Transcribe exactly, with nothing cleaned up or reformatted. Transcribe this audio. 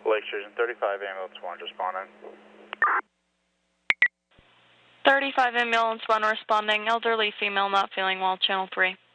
Lake Station thirty-five, ambulance one, responding. thirty-five ambulance one responding, elderly female not feeling well, channel three.